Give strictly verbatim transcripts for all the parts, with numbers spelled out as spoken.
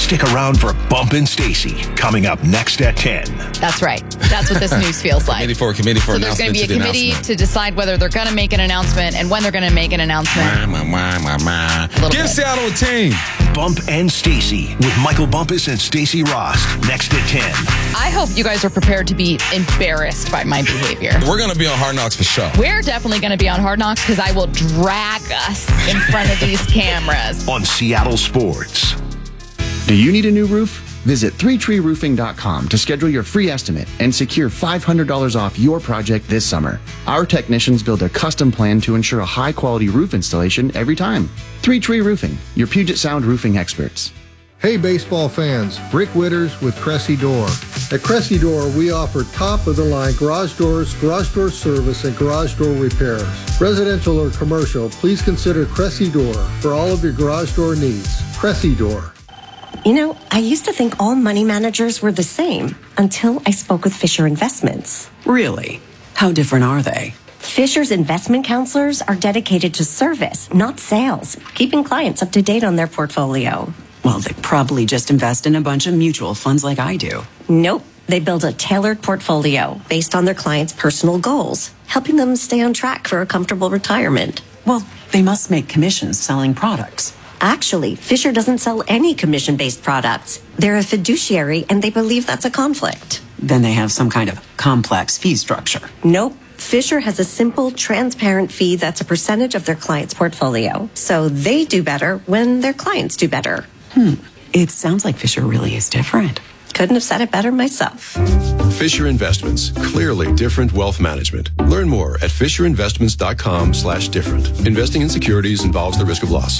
Stick around for Bump and Stacy coming up next at ten. That's right. That's what this news feels like. Committee for a committee for so there's going to be a committee to decide whether they're going to make an announcement and when they're going to make an announcement. Wah, wah, wah, wah. Give bit. Seattle a team. Bump and Stacy with Michael Bumpus and Stacy Rost next at ten. I hope you guys are prepared to be embarrassed by my behavior. We're going to be on Hard Knocks for sure. We're definitely going to be on Hard Knocks because I will drag us in front of these cameras. On Seattle Sports. Do you need a new roof? Visit three tree roofing dot com to schedule your free estimate and secure five hundred dollars off your project this summer. Our technicians build a custom plan to ensure a high-quality roof installation every time. three tree Roofing, your Puget Sound roofing experts. Hey baseball fans, Rick Witters with Cressy Door. At Cressy Door, we offer top-of-the-line garage doors, garage door service, and garage door repairs. Residential or commercial, please consider Cressy Door for all of your garage door needs. Cressy Door. You know, I used to think all money managers were the same until I spoke with Fisher Investments. Really? How different are they? Fisher's investment counselors are dedicated to service, not sales, keeping clients up to date on their portfolio. Well, they probably just invest in a bunch of mutual funds like I do. Nope. They build a tailored portfolio based on their clients' personal goals, helping them stay on track for a comfortable retirement. Well, they must make commissions selling products. Actually, Fisher doesn't sell any commission-based products. They're a fiduciary, and they believe that's a conflict. Then they have some kind of complex fee structure. Nope. Fisher has a simple, transparent fee that's a percentage of their client's portfolio. So they do better when their clients do better. Hmm. It sounds like Fisher really is different. Couldn't have said it better myself. Fisher Investments. Clearly different wealth management. Learn more at fisher investments dot com slash different. Investing in securities involves the risk of loss.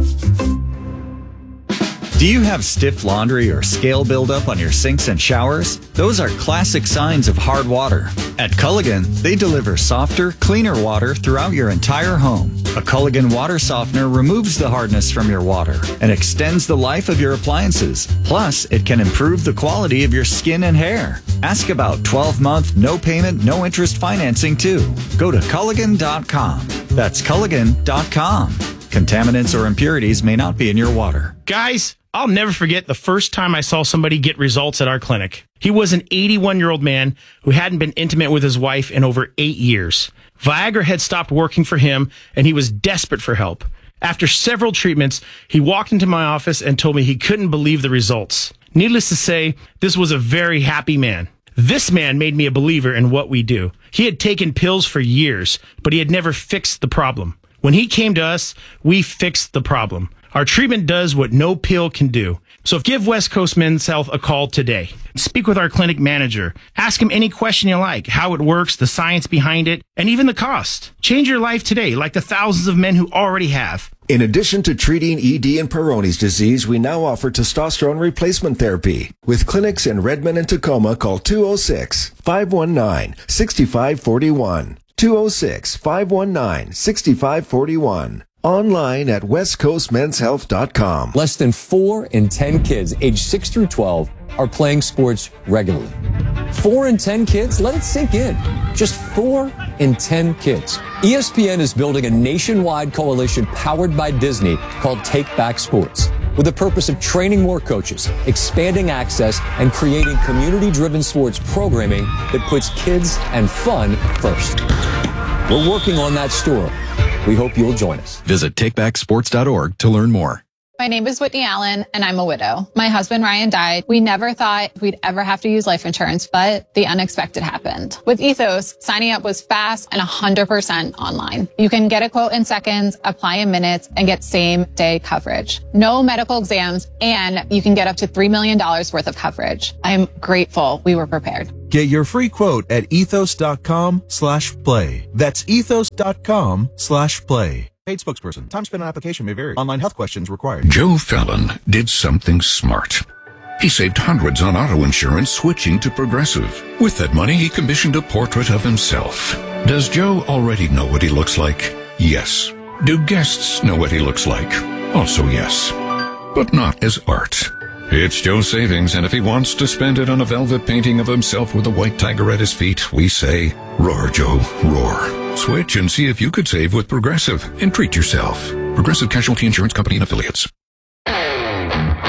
Do you have stiff laundry or scale buildup on your sinks and showers? Those are classic signs of hard water. At Culligan, they deliver softer, cleaner water throughout your entire home. A Culligan water softener removes the hardness from your water and extends the life of your appliances. Plus, it can improve the quality of your skin and hair. Ask about twelve-month, no-payment, no-interest financing, too. Go to Culligan dot com. That's Culligan dot com. Contaminants or impurities may not be in your water. Guys, I'll never forget the first time I saw somebody get results at our clinic. He was an eighty-one-year-old man who hadn't been intimate with his wife in over eight years. Viagra had stopped working for him, and he was desperate for help. After several treatments, he walked into my office and told me he couldn't believe the results. Needless to say, this was a very happy man. This man made me a believer in what we do. He had taken pills for years, but he had never fixed the problem. When he came to us, we fixed the problem. Our treatment does what no pill can do. So give West Coast Men's Health a call today. Speak with our clinic manager. Ask him any question you like, how it works, the science behind it, and even the cost. Change your life today, like the thousands of men who already have. In addition to treating E D and Peyronie's disease, we now offer testosterone replacement therapy. With clinics in Redmond and Tacoma, call two oh six, five one nine, six five four one. two oh six, five one nine, six five four one. Online at west coast men's health dot com. Less than four in ten kids aged six through twelve are playing sports regularly. Four in ten kids? Let it sink in. Just four in ten kids. E S P N is building a nationwide coalition powered by Disney called Take Back Sports, with the purpose of training more coaches, expanding access, and creating community-driven sports programming that puts kids and fun first. We're working on that story. We hope you'll join us. Visit take back sports dot org to learn more. My name is Whitney Allen, and I'm a widow. My husband, Ryan, died. We never thought we'd ever have to use life insurance, but the unexpected happened. With Ethos, signing up was fast and one hundred percent online. You can get a quote in seconds, apply in minutes, and get same-day coverage. No medical exams, and you can get up to three million dollars worth of coverage. I'm grateful we were prepared. Get your free quote at ethos.com slash play. That's ethos.com slash play. Paid spokesperson. Time spent on application may vary. Online health questions required. Joe Fallon did something smart. He saved hundreds on auto insurance switching to Progressive. With that money, he commissioned a portrait of himself. Does Joe already know what he looks like? Yes. Do guests know what he looks like? Also yes. But not as art. It's Joe's savings, and if he wants to spend it on a velvet painting of himself with a white tiger at his feet, we say, roar, Joe, roar. Switch and see if you could save with Progressive and treat yourself. Progressive Casualty Insurance Company and Affiliates.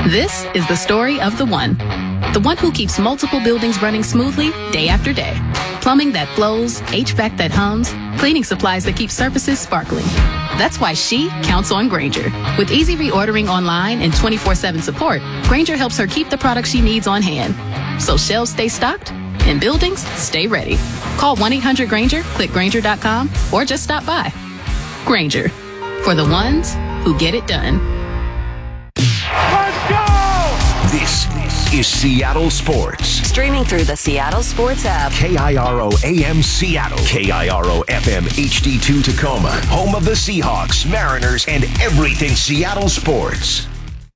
This is the story of the one. The one who keeps multiple buildings running smoothly day after day. Plumbing that flows, H V A C that hums, cleaning supplies that keep surfaces sparkling. That's why she counts on Grainger. With easy reordering online and twenty-four seven support, Grainger helps her keep the products she needs on hand. So shelves stay stocked and buildings stay ready. Call one eight hundred Grainger, click Grainger dot com, or just stop by. Grainger, for the ones who get it done. Let's go! This is Seattle Sports. Streaming through the Seattle Sports app. K I R O A M Seattle. K I R O F M H D two Tacoma. Home of the Seahawks, Mariners, and everything Seattle sports.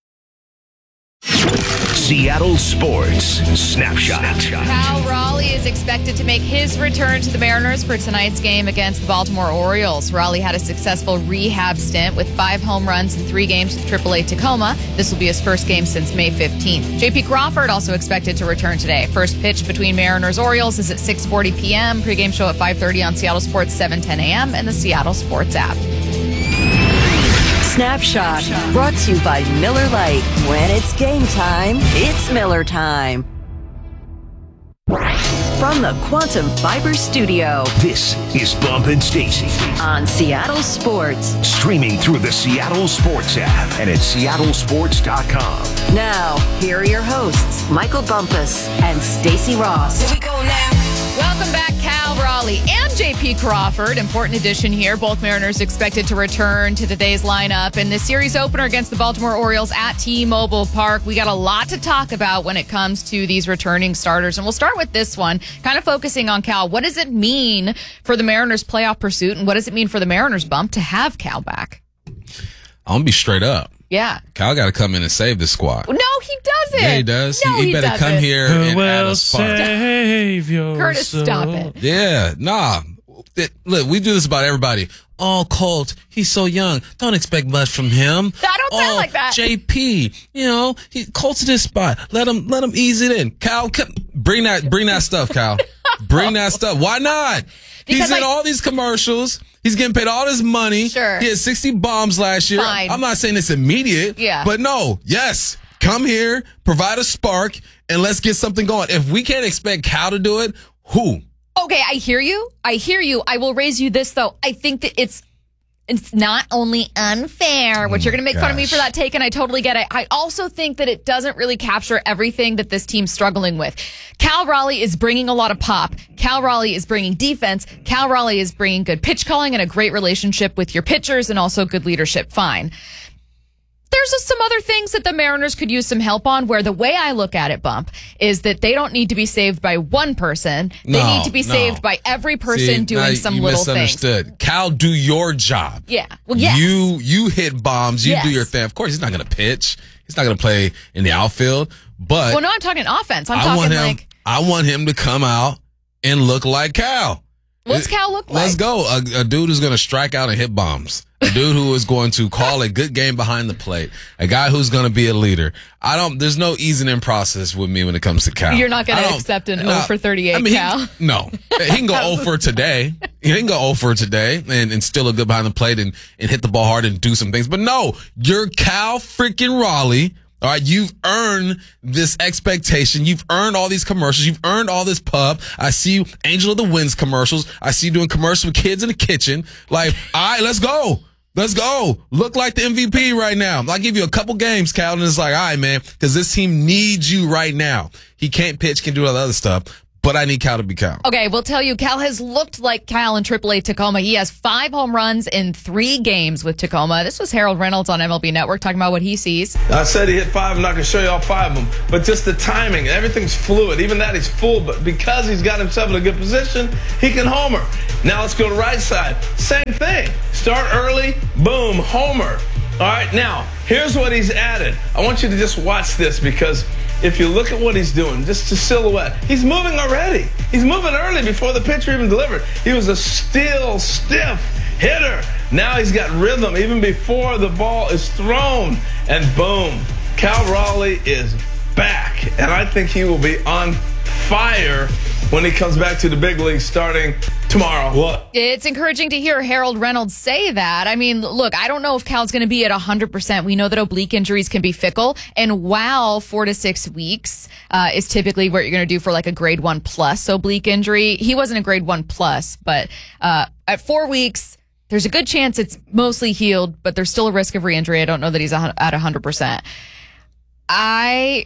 Seattle Sports Snapshot. Cal Raleigh is expected to make his return to the Mariners for tonight's game against the Baltimore Orioles. Raleigh had a successful rehab stint with five home runs in three games with triple A Tacoma. This will be his first game since May fifteenth. J P Crawford also expected to return today. First pitch between Mariners Orioles is at six forty p.m. Pre-game show at five thirty on Seattle Sports, seven ten a.m. and the Seattle Sports app. Snapshot, brought to you by Miller Lite. When it's game time, it's Miller time. From the Quantum Fiber Studio, this is Bump and Stacy on Seattle Sports. Streaming through the Seattle Sports app and at seattle sports dot com. Now, here are your hosts, Michael Bumpus and Stacy Ross. Here we go now. Welcome back, Cal Raleigh and J P Crawford. Important addition here. Both Mariners expected to return to today's lineup in the series opener against the Baltimore Orioles at T-Mobile Park. We got a lot to talk about when it comes to these returning starters, and we'll start with this one, kind of focusing on Cal. What does it mean for the Mariners' playoff pursuit, and what does it mean for the Mariners, Bump, to have Cal back? I'm going to be straight up. Yeah. Cal got to come in and save the squad. No, he doesn't. Yeah, he does. No, he, he, he better doesn't. come here Who and will add a spark. Save your Curtis, soul. stop it. Yeah, nah. It, look, we do this about everybody. Oh, Colt, he's so young. Don't expect much from him. I don't sound oh, like that. J P, you know, he Colt's in this spot. Let him, let him ease it in. Cal, come, bring that, bring that stuff, Cal. Bring that stuff. Why not? Because, he's in like, all these commercials. He's getting paid all this money. Sure. He had sixty bombs last year. Fine. I'm not saying it's immediate. Yeah. But no, yes. Come here, provide a spark, and let's get something going. If we can't expect Cal to do it, who? Okay, I hear you. I hear you. I will raise you this, though. I think that it's it's not only unfair, which Oh you're going to make gosh. fun of me for that take, and I totally get it. I also think that it doesn't really capture everything that this team's struggling with. Cal Raleigh is bringing a lot of pop. Cal Raleigh is bringing defense. Cal Raleigh is bringing good pitch calling and a great relationship with your pitchers and also good leadership. Fine. There's just some other things that the Mariners could use some help on, where the way I look at it, Bump, is that they don't need to be saved by one person. They No, need to be no. saved by every person See, doing now some you little things. misunderstood. Cal, do your job. Yeah. Well, yes. You you hit bombs. You Yes. do your thing. Of course, he's not going to pitch. He's not going to play in the outfield. But Well, no, I'm talking offense. I'm I talking want him. like, I want him to come out and look like Cal. what's Cal look like? Let's go. A, a dude who's going to strike out and hit bombs. A dude who is going to call a good game behind the plate. A guy who's going to be a leader. I don't, there's no easing in process with me when it comes to Cal. You're not going I to don't- accept an no, oh for thirty-eight I mean, Cal. He, no. He can go oh for today. He can go oh for today and, and still look good behind the plate and, and hit the ball hard and do some things. But no, you're Cal freaking Raleigh. All right, you've earned this expectation. You've earned all these commercials. You've earned all this pub. I see you, Angel of the Winds commercials. I see you doing commercials with kids in the kitchen. Like, all right, let's go. Let's go. Look like the M V P right now. I'll give you a couple games, Cal, and it's like, all right, man, because this team needs you right now. He can't pitch, can do all the other stuff, but I need Cal to be Cal. Okay, we'll tell you, Cal has looked like Cal in triple A Tacoma. He has five home runs in three games with Tacoma. This was Harold Reynolds on M L B Network talking about what he sees. I said he hit five. I'm not going to show you all five of them. But just the timing, everything's fluid. Even that, he's full. But because he's got himself in a good position, he can homer. Now let's go to right side. Same thing. Start early, boom, homer. All right, now, here's what he's added. I want you to just watch this, because if you look at what he's doing, just the silhouette, he's moving already. He's moving early before the pitcher even delivered. He was a still, stiff hitter. Now he's got rhythm even before the ball is thrown. And boom, Cal Raleigh is back. And I think he will be on fire when he comes back to the big league starting tomorrow. Well, it's encouraging to hear Harold Reynolds say that. I mean, look, I don't know if Cal's going to be at one hundred percent. We know that oblique injuries can be fickle. And while four to six weeks uh, is typically what you're going to do for like a grade one plus oblique injury, he wasn't a grade one plus, but uh, at four weeks, there's a good chance it's mostly healed, but there's still a risk of re-injury. I don't know that he's at one hundred percent. I,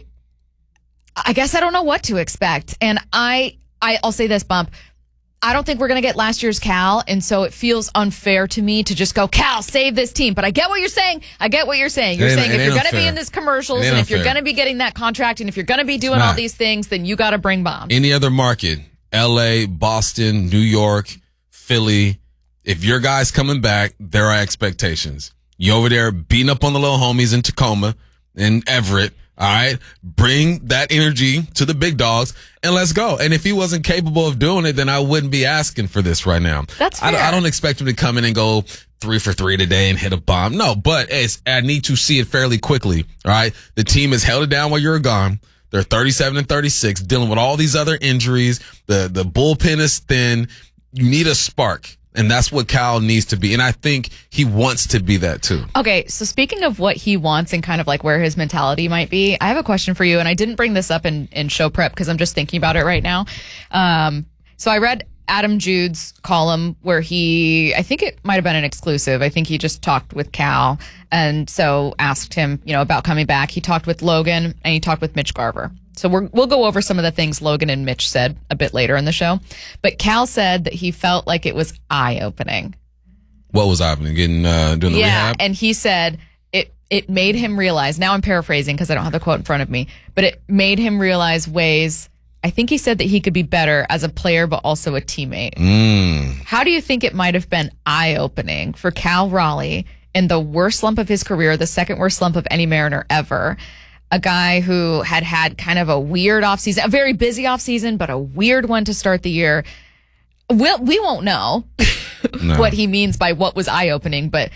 I guess I don't know what to expect. And I, I I'll say this, Bump. I don't think we're going to get last year's Cal, and so it feels unfair to me to just go, Cal, save this team. But I get what you're saying. I get what you're saying. You're It ain't- saying it if ain't you're going to be unfair. in this commercials It ain't and if you're unfair. going to be getting that contract and if you're going to be doing not. all these things, then you got to bring bombs. Any other market, L A, Boston, New York, Philly, if your guy's coming back, there are expectations. You over there beating up on the little homies in Tacoma and Everett. All right. Bring that energy to the big dogs and let's go. And if he wasn't capable of doing it, then I wouldn't be asking for this right now. That's I, don't- fair. I don't expect him to come in and go three for three today and hit a bomb. No, but it's, I need to see it fairly quickly. All right. The team has held it down while you're gone. They're thirty-seven and thirty-six, dealing with all these other injuries. The, the bullpen is thin. You need a spark. And that's what Cal needs to be. And I think he wants to be that too. Okay, so speaking of what he wants and kind of like where his mentality might be, I have a question for you, and I didn't bring this up in, in show prep because I'm just thinking about it right now. Um, so I read Adam Jude's column where he, I think it might have been an exclusive. I think he just talked with Cal and so asked him, you know, about coming back. He talked with Logan and he talked with Mitch Garver. So we're, we'll go over some of the things Logan and Mitch said a bit later in the show. But Cal said that he felt like it was eye-opening. What was happening? Getting, uh, doing the Yeah, rehab? and he said it it made him realize, now I'm paraphrasing because I don't have the quote in front of me, but it made him realize ways, I think he said that he could be better as a player but also a teammate. Mm. How do you think it might have been eye-opening for Cal Raleigh in the worst slump of his career, the second worst slump of any Mariner ever, a guy who had had kind of a weird offseason, a very busy offseason, but a weird one to start the year? We'll, we won't know No. what he means by what was eye-opening, but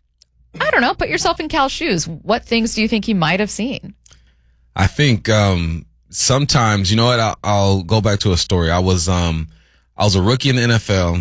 I don't know. Put yourself in Cal's shoes. What things do you think he might have seen? I think um, sometimes, you know what? I'll, I'll go back to a story. I was um, I was a rookie in the N F L,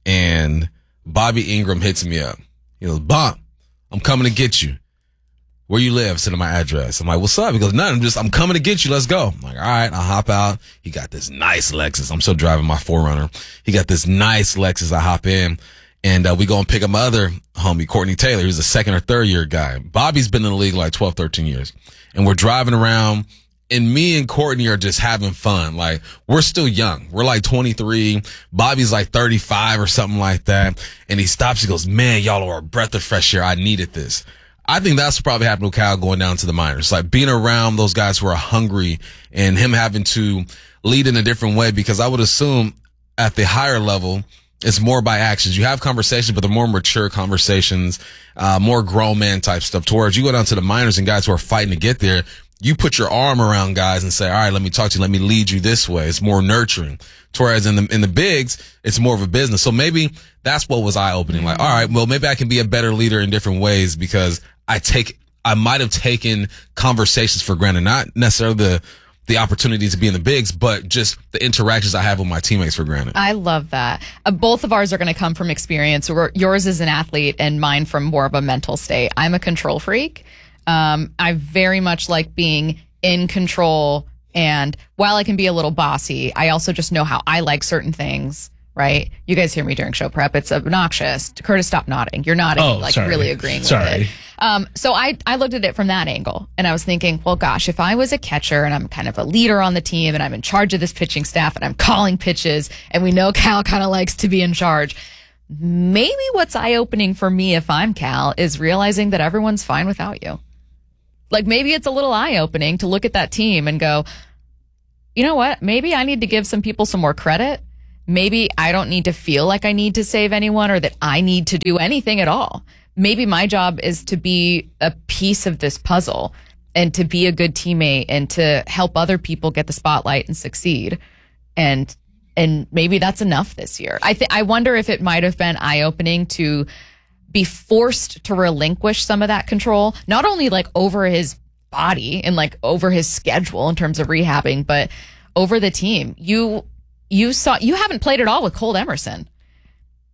and Bobby Ingram hits me up. He goes, "Bob, I'm coming to get you. Where you live?" Send him my address. I'm like, "What's up?" He goes, "Nothing. I'm just I'm coming to get you. Let's go." I'm like, "All right." I hop out. He got this nice Lexus. I'm still driving my four runner. He got this nice Lexus. I hop in. And uh, we go and pick up my other homie, Courtney Taylor, who's a second or third year guy. Bobby's been in the league like twelve, thirteen years. And we're driving around, and me and Courtney are just having fun. Like, we're still young. We're like twenty-three. Bobby's like thirty-five or something like that. And he stops. He goes, "Man, y'all are a breath of fresh air. I needed this." I think that's what probably happened with Cal going down to the minors. Like, being around those guys who are hungry and him having to lead in a different way, because I would assume at the higher level, it's more by actions. You have conversations, but they're more mature conversations, uh, more grown man type stuff. Towards you go down to the minors and guys who are fighting to get there, you put your arm around guys and say, "All right, let me talk to you. Let me lead you this way." It's more nurturing. Whereas in the, in the bigs, it's more of a business. So maybe that's what was eye opening. Like, all right, well, maybe I can be a better leader in different ways because I take, I might have taken conversations for granted, not necessarily the, the opportunity to be in the bigs, but just the interactions I have with my teammates for granted. I love that. Uh, both of ours are going to come from experience. We're- Yours is an athlete and mine from more of a mental state. I'm a control freak. Um, I very much like being in control. And while I can be a little bossy, I also just know how I like certain things, right? You guys hear me during show prep. It's obnoxious. Curtis, stop nodding. You're nodding, Oh, like sorry. really agreeing with Sorry. it. Um, so I, I looked at it from that angle and I was thinking, well, gosh, if I was a catcher and I'm kind of a leader on the team and I'm in charge of this pitching staff and I'm calling pitches and we know Cal kind of likes to be in charge, maybe what's eye-opening for me if I'm Cal is realizing that everyone's fine without you. Like, maybe it's a little eye-opening to look at that team and go, you know what? Maybe I need to give some people some more credit. Maybe I don't need to feel like I need to save anyone or that I need to do anything at all. Maybe my job is to be a piece of this puzzle and to be a good teammate and to help other people get the spotlight and succeed. And and maybe that's enough this year. I th- I wonder if it might have been eye-opening to be forced to relinquish some of that control, not only like over his body and like over his schedule in terms of rehabbing, but over the team. You you saw you haven't played at all with Colt Emerson.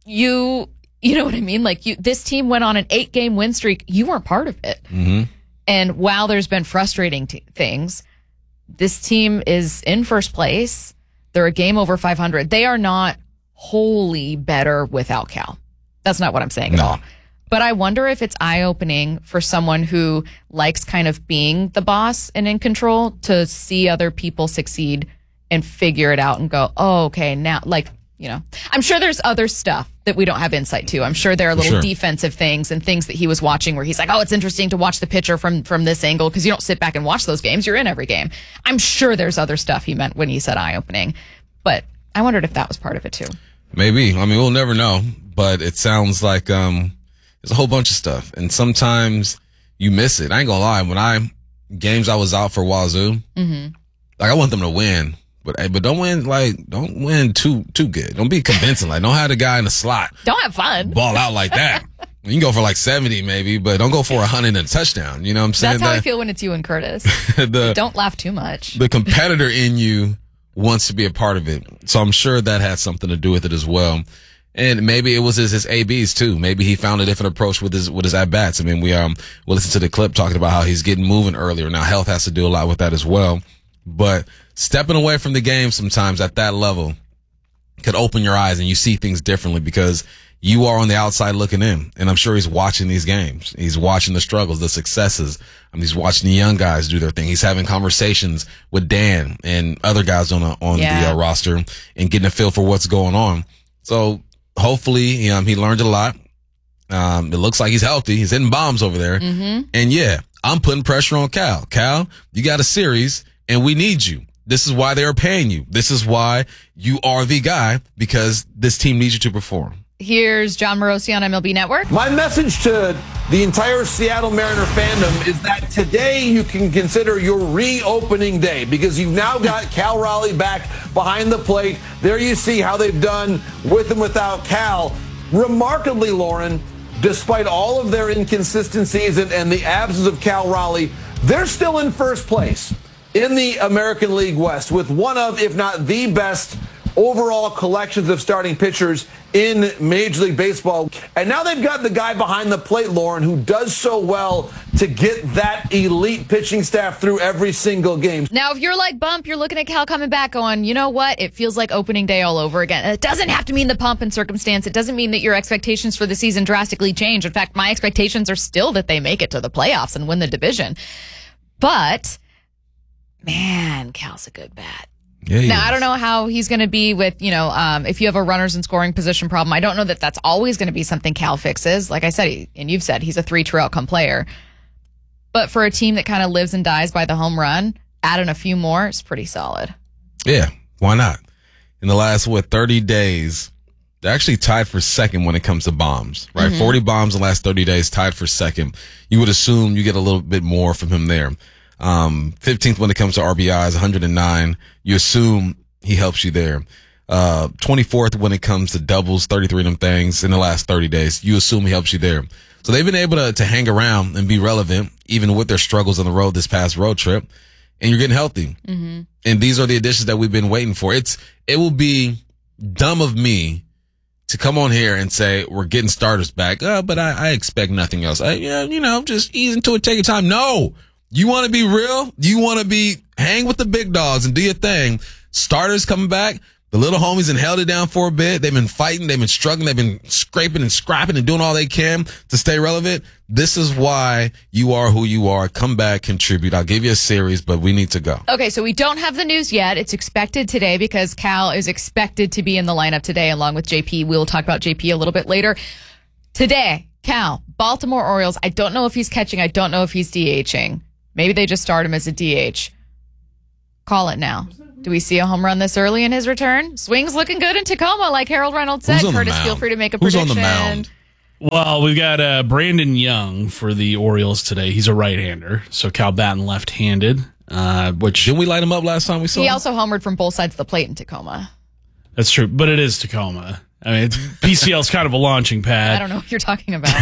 you, you know what I mean? Like you, this team went on an eight game win streak. You weren't part of it. Mm-hmm. And while there's been frustrating t- things, this team is in first place. They're a game over five hundred. They are not wholly better without Cal. That's not what I'm saying at No. all. But I wonder if it's eye-opening for someone who likes kind of being the boss and in control to see other people succeed and figure it out and go, oh, okay, now, like, you know, I'm sure there's other stuff that we don't have insight to. I'm sure there are little Sure. defensive things and things that he was watching where he's like, oh, it's interesting to watch the pitcher from, from this angle because you don't sit back and watch those games. You're in every game. I'm sure there's other stuff he meant when he said eye-opening. But I wondered if that was part of it too. Maybe. I mean, we'll never know, but it sounds like um, there's a whole bunch of stuff. And sometimes you miss it. I ain't gonna lie. When I, games I was out for Wazoo, Mm-hmm. like I want them to win. But but don't win like don't win too too good. Don't be convincing. Like don't have the guy in the slot Don't have fun. ball out like that. You can go for like seventy maybe, but don't go for a hundred and a touchdown. You know what I'm saying? That's how I That- feel when it's you and Curtis. the Don't laugh too much. the competitor in you wants to be a part of it. So I'm sure that had something to do with it as well. And maybe it was his, his A Bs too. Maybe he found a different approach with his with his at bats. I mean, we um we listened to the clip talking about how he's getting moving earlier. Now health has to do a lot with that as well. But stepping away from the game sometimes at that level could open your eyes and you see things differently because you are on the outside looking in. And I'm sure he's watching these games. He's watching the struggles, the successes. I mean, he's watching the young guys do their thing. He's having conversations with Dan and other guys on the, on Yeah. the uh, roster and getting a feel for what's going on. So hopefully, um, he learned a lot. Um, it looks like he's healthy. He's hitting bombs over there. Mm-hmm. And yeah, I'm putting pressure on Cal. Cal, you got a series and we need you. This is why they are paying you. This is why you are the guy because this team needs you to perform. Here's John Morosi on M L B Network. My message to the entire Seattle Mariner fandom is that today you can consider your reopening day because you've now got Cal Raleigh back behind the plate. There you see how they've done with and without Cal. Remarkably, Lauren, despite all of their inconsistencies and, and the absence of Cal Raleigh, they're still in first place in the American League West with one of, if not the best, overall collections of starting pitchers in Major League Baseball. And now they've got the guy behind the plate, Lauren, who does so well to get that elite pitching staff through every single game. Now, if you're like Bump, you're looking at Cal coming back going, you know what? It feels like opening day all over again. It doesn't have to mean the pomp and circumstance. It doesn't mean that your expectations for the season drastically change. In fact, my expectations are still that they make it to the playoffs and win the division. But, man, Cal's a good bat. Yeah, he now, is. I don't know how he's going to be with, you know, um, if you have a runners in scoring position problem. I don't know that that's always going to be something Cal fixes. Like I said, he, and you've said, he's a three true outcome player. But for a team that kind of lives and dies by the home run, adding a few more is pretty solid. Yeah, why not? In the last, what, thirty days, they're actually tied for second when it comes to bombs, right? Mhm. forty bombs in the last thirty days, tied for second. You would assume you get a little bit more from him there. Um, fifteenth when it comes to R B Is, one hundred nine. You assume he helps you there. Uh, twenty-fourth when it comes to doubles, thirty-three of them things in the last thirty days. You assume he helps you there. So they've been able to, to hang around and be relevant, even with their struggles on the road this past road trip. And you're getting healthy. Mm-hmm. And these are the additions that we've been waiting for. It's, it will be dumb of me to come on here and say, we're getting starters back. Uh, but I, I expect nothing else. I, yeah, you know, just ease into it, take your time. No, you want to be real. You want to be hang with the big dogs and do your thing. Starters coming back. The little homies and held it down for a bit. They've been fighting. They've been struggling. They've been scraping and scrapping and doing all they can to stay relevant. This is why you are who you are. Come back, contribute. I'll give you a series, but we need to go. Okay, so we don't have the news yet. It's expected today because Cal is expected to be in the lineup today along with J P. We'll talk about J P a little bit later. Today, Cal, Baltimore Orioles. I don't know if he's catching. I don't know if he's DHing. Maybe they just start him as a D H. Call it now. Do we see a home run this early in his return? Swing's looking good in Tacoma, like Harold Reynolds said. Who's on the Curtis, mound? feel free to make a Who's prediction. on the mound? Well, we've got uh, Brandon Young for the Orioles today. He's a right-hander, so Cal batting left-handed. Uh, which didn't we light him up last time we saw He him? also homered from both sides of the plate in Tacoma. That's true, but it is Tacoma. I mean, it's, P C L's kind of a launching pad. I don't know what you're talking about.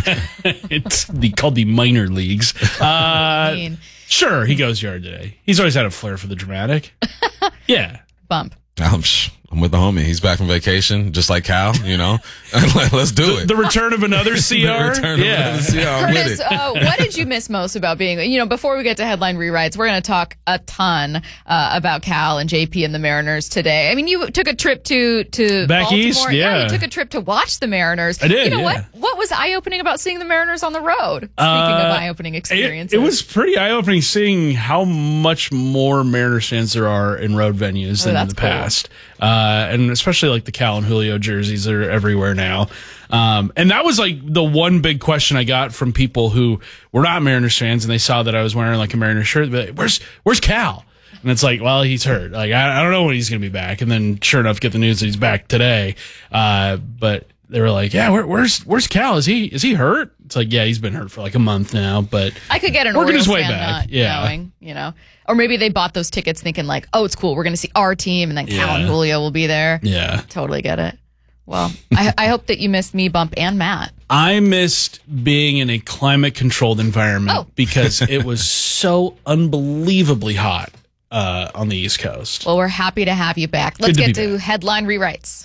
It's the, called the minor leagues. Uh, I mean, sure, he goes yard today. He's always had a flair for the dramatic. Yeah. Bump. I'm sh- I'm with the homie. He's back from vacation, just like Cal, you know. Let's do the, it. The return of another C R? The return yeah. of another C R. I'm with Curtis, it. uh, what did you miss most about being, you know, before we get to headline rewrites, we're going to talk a ton uh, about Cal and J P and the Mariners today. I mean, you took a trip to, to Back Baltimore. east, yeah. You took a trip to watch the Mariners. I did, You know yeah. what? What was eye-opening about seeing the Mariners on the road? Speaking Uh, of eye-opening experiences. It, it was pretty eye-opening seeing how much more Mariners fans there are in road venues Oh, than in that's the cool. past. Uh, and especially like the Cal and Julio jerseys are everywhere now. Um, and that was like the one big question I got from people who were not Mariners fans and they saw that I was wearing like a Mariners shirt. But like, where's, where's Cal? And it's like, well, he's hurt. Like, I, I don't know when he's going to be back. And then sure enough, get the news that he's back today. Uh, but they were like, yeah, where, where's, where's Cal? Is he, is he hurt? It's like, yeah, he's been hurt for like a month now, but I could get an working Orioles his way fan back. not Yeah. knowing, you know. Or maybe they bought those tickets thinking like, oh, it's cool. We're going to see our team, and then Cal and Yeah. Julio will be there. Yeah. Totally get it. Well, I, I hope that you missed me, Bump, and Matt. I missed being in a climate controlled environment Oh. because it was so unbelievably hot uh, on the East Coast. Well, we're happy to have you back. Let's Good to get be to headline rewrites.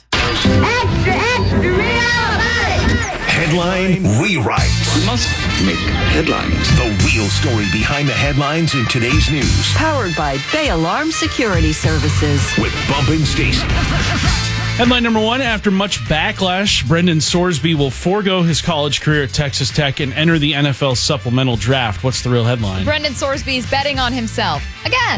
Headline rewrites. We must make headlines. The real story behind the headlines in today's news. Powered by Bay Alarm Security Services. With Bump and Stacy. Headline number one, after much backlash, Brendan Sorsby will forego his college career at Texas Tech and enter the N F L supplemental draft. What's the real headline? Brendan Sorsby's betting on himself again.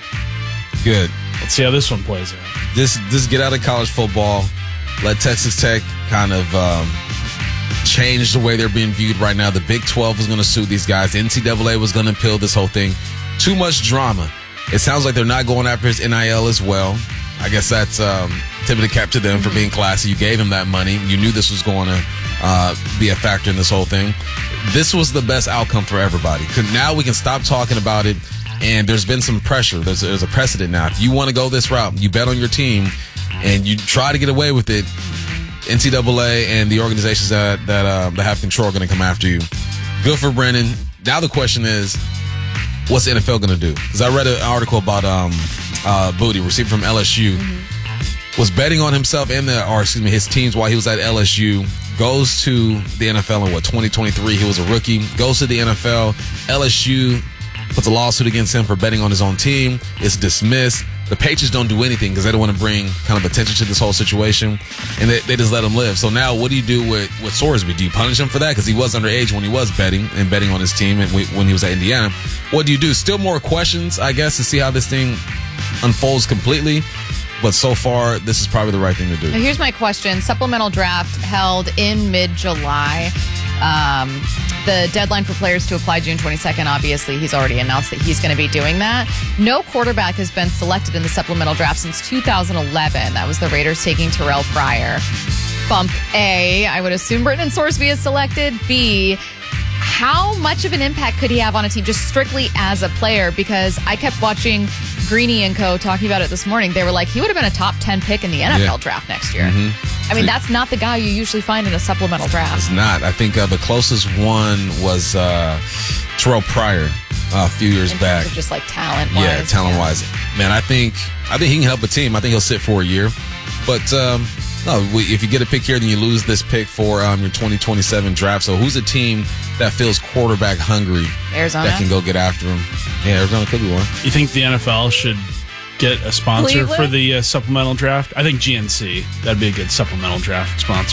Good. Let's see how this one plays out. Just, just get out of college football. Let Texas Tech kind of um, change the way they're being viewed right now. The Big twelve was going to sue these guys. The N C double A was going to appeal this whole thing. Too much drama. It sounds like they're not going after his N I L as well. I guess that's um, tip of the cap to them for being classy. You gave him that money. You knew this was going to uh, be a factor in this whole thing. This was the best outcome for everybody. 'Cause now we can stop talking about it, and there's been some pressure. There's, there's a precedent now. If you want to go this route, you bet on your team, and you try to get away with it, N C double A and the organizations that that, uh, that have control are going to come after you. Good for Brennan. Now the question is, what's the N F L going to do? Because I read an article about um, uh, Booty, receiver from L S U, mm-hmm. was betting on himself and the, or excuse me, his teams while he was at L S U. Goes to the N F L in what twenty twenty-three? He was a rookie. Goes to the N F L. L S U puts a lawsuit against him for betting on his own team. It's dismissed. The Patriots don't do anything because they don't want to bring kind of attention to this whole situation, and they, they just let him live. So now, what do you do with with Sorsby? Do you punish him for that because he was underage when he was betting and betting on his team, and when he was at Indiana? What do you do? Still more questions, I guess, to see how this thing unfolds completely. But so far, this is probably the right thing to do. Now, here's my question. Supplemental draft held in mid-July. Um, the deadline for players to apply June twenty-second, obviously, he's already announced that he's going to be doing that. No quarterback has been selected in the supplemental draft since two thousand eleven. That was the Raiders taking Terrell Pryor. Bump A, I would assume Brendan Sorsby is selected. B, how much of an impact could he have on a team just strictly as a player? Because I kept watching Greeny and co. talking about it this morning. They were like, he would have been a top ten pick in the N F L Yeah. draft next year. Mm-hmm. I mean, that's not the guy you usually find in a supplemental draft. It's not. I think uh, the closest one was uh, Terrell Pryor uh, a few years in back. terms of just like talent. Yeah, talent wise, man. I think I think he can help a team. I think he'll sit for a year, but um, no. we- If you get a pick here, then you lose this pick for um, your twenty twenty-seven draft. So who's a team that feels quarterback hungry Arizona? that can go get after him? Yeah, Arizona could be one. You think the N F L should get a sponsor Cleveland? for the uh, supplemental draft? I think G N C. That'd be a good supplemental draft sponsor.